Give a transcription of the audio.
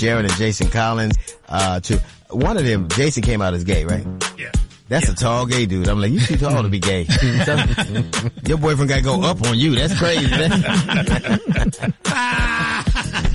Fitzgerald and Jason Collins. One of them, Jason came out as gay, right? Yeah. That's a tall gay dude. I'm like, you too tall to be gay. Your boyfriend gotta go up on you. That's crazy.